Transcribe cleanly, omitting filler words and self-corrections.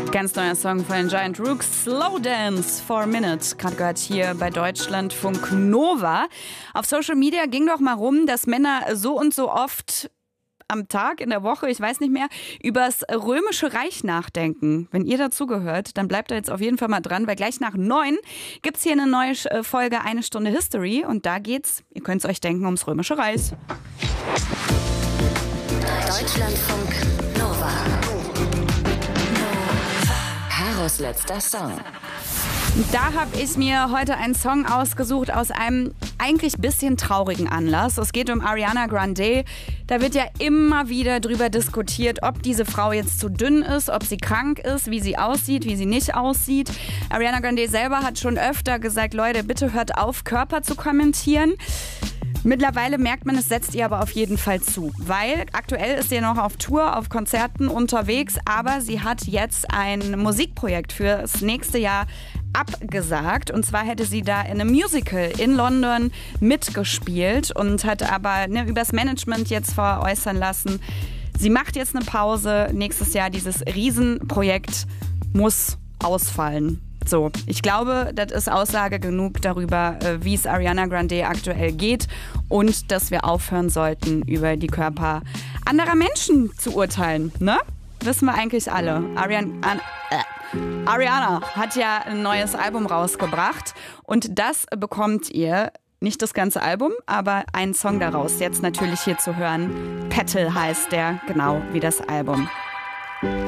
Ganz neuer Song von den Giant Rooks, Slow Dance for a Minute, gerade gehört hier bei Deutschlandfunk Nova. Auf Social Media ging doch mal rum, dass Männer so und so oft am Tag, in der Woche, ich weiß nicht mehr, übers Römische Reich nachdenken. Wenn ihr dazugehört, dann bleibt da jetzt auf jeden Fall mal dran, weil gleich nach 9 gibt es hier eine neue Folge 1 Stunde History und da geht's, ihr könnt es euch denken, ums Römische Reich. Deutschlandfunk Nova. Karos letzter Song. Da habe ich mir heute einen Song ausgesucht aus einem eigentlich bisschen traurigen Anlass. Es geht um Ariana Grande. Da wird ja immer wieder drüber diskutiert, ob diese Frau jetzt zu dünn ist, ob sie krank ist, wie sie aussieht, wie sie nicht aussieht. Ariana Grande selber hat schon öfter gesagt, Leute, bitte hört auf, Körper zu kommentieren. Mittlerweile merkt man, es setzt ihr aber auf jeden Fall zu, weil aktuell ist sie noch auf Tour, auf Konzerten unterwegs, aber sie hat jetzt ein Musikprojekt fürs nächste Jahr abgesagt. Und zwar hätte sie da in einem Musical in London mitgespielt und hat aber übers Management jetzt veräußern lassen, sie macht jetzt eine Pause. Nächstes Jahr dieses Riesenprojekt muss ausfallen. So, ich glaube, das ist Aussage genug darüber, wie es Ariana Grande aktuell geht und dass wir aufhören sollten, über die Körper anderer Menschen zu urteilen, ne? Wissen wir eigentlich alle. Ariana hat ja ein neues Album rausgebracht und das bekommt ihr, nicht das ganze Album, aber einen Song daraus jetzt natürlich hier zu hören. Petal heißt der, genau wie das Album.